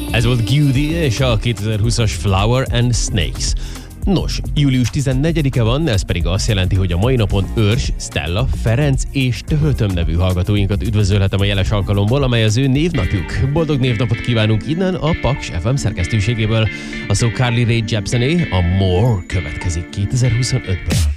Ez volt Gudy és a 2020-as Flower and Snakes. Nos, július 14-e van, ez pedig azt jelenti, hogy a mai napon Őrs, Stella, Ferenc és Töhötöm nevű hallgatóinkat üdvözölhetem a jeles alkalomból, amely az ő névnapjuk. Boldog névnapot kívánunk innen a Paks FM szerkesztőségéből. A szó Carly Rae Jepsené, a More következik 2025-ben.